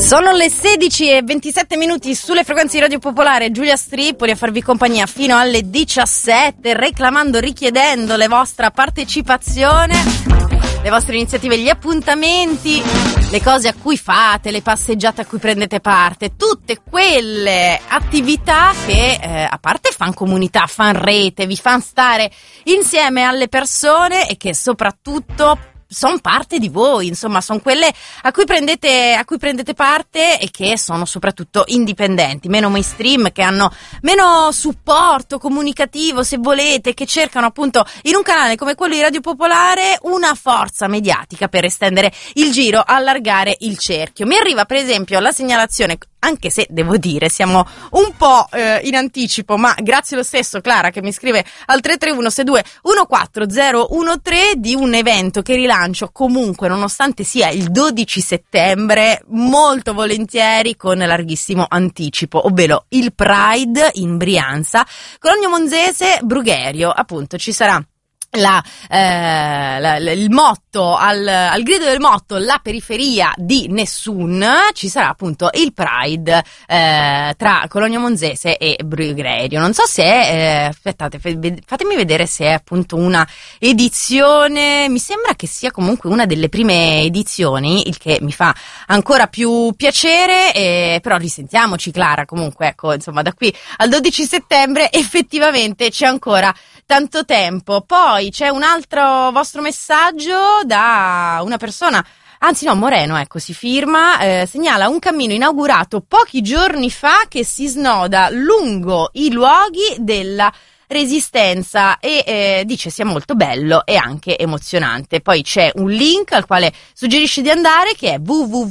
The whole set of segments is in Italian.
Sono le 16:27 sulle frequenze di Radio Popolare. Giulia Stripoli a farvi compagnia fino alle 17, reclamando, richiedendo la vostra partecipazione, le vostre iniziative, gli appuntamenti, le cose a cui fate, le passeggiate a cui prendete parte, tutte quelle attività che a parte fan comunità, fan rete, vi fan stare insieme alle persone e che soprattutto sono parte di voi, insomma, sono quelle a cui prendete parte e che sono soprattutto indipendenti, meno mainstream, che hanno meno supporto comunicativo, se volete, che cercano appunto in un canale come quello di Radio Popolare una forza mediatica per estendere il giro, allargare il cerchio. Mi arriva per esempio la segnalazione, anche se devo dire siamo un po' in anticipo, ma grazie lo stesso Clara che mi scrive al 331 14013 di un evento che rilancio comunque nonostante sia il 12 settembre molto volentieri con larghissimo anticipo, ovvero il Pride in Brianza, Cologno Monzese, Brugherio. Appunto ci sarà il motto, al grido del motto la periferia di nessun, ci sarà appunto il Pride tra Cologno Monzese e Brugherio. Non so se aspettate, fatemi vedere se è appunto una edizione, mi sembra che sia comunque una delle prime edizioni, il che mi fa ancora più piacere, però risentiamoci Clara, comunque ecco, insomma da qui al 12 settembre effettivamente c'è ancora tanto tempo. Poi c'è un altro vostro messaggio da una persona, anzi no, Moreno, ecco, si firma, segnala un cammino inaugurato pochi giorni fa che si snoda lungo i luoghi della Resistenza e dice sia molto bello e anche emozionante. Poi c'è un link al quale suggerisce di andare, che è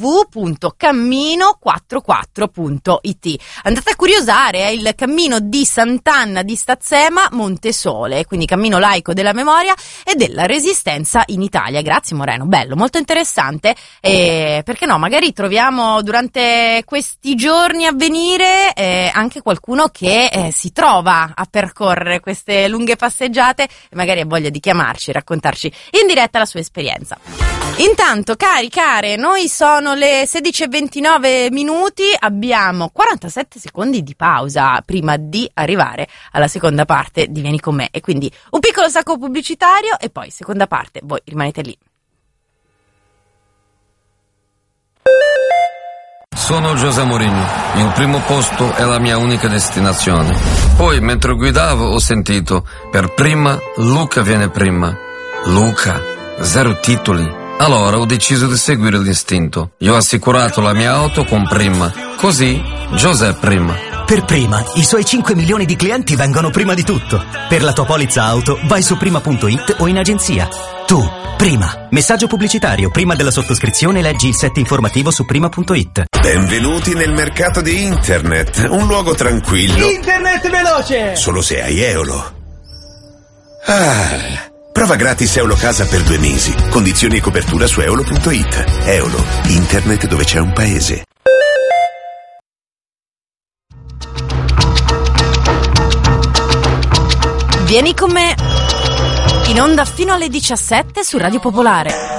www.cammino44.it. andate a curiosare, è il cammino di Sant'Anna di Stazzema Montesole, quindi cammino laico della memoria e della Resistenza in Italia. Grazie Moreno, bello, molto interessante, perché no, magari troviamo durante questi giorni a venire anche qualcuno che si trova a percorrere queste lunghe passeggiate e magari ha voglia di chiamarci e raccontarci in diretta la sua esperienza. Intanto, cari, care, noi sono le 16:29, abbiamo 47 secondi di pausa prima di arrivare alla seconda parte di Vieni con me, e quindi un piccolo sacco pubblicitario e poi seconda parte, voi rimanete lì. Sono José Mourinho, il primo posto è la mia unica destinazione. Poi, mentre guidavo, ho sentito, per prima, Luca viene prima. Luca, 0 titoli. Allora ho deciso di seguire l'istinto. Io ho assicurato la mia auto con Prima. Così, José prima. Per Prima, i suoi 5 milioni di clienti vengono prima di tutto. Per la tua polizza auto, vai su prima.it o in agenzia. Tu, Prima. Messaggio pubblicitario. Prima della sottoscrizione leggi il set informativo su prima.it. Benvenuti nel mercato di Internet. Un luogo tranquillo. Internet veloce! Solo se hai Eolo. Prova gratis Eolo Casa per 2 mesi. Condizioni e copertura su eolo.it. Eolo. Internet dove c'è un paese. Vieni con me, in onda fino alle 17 su Radio Popolare.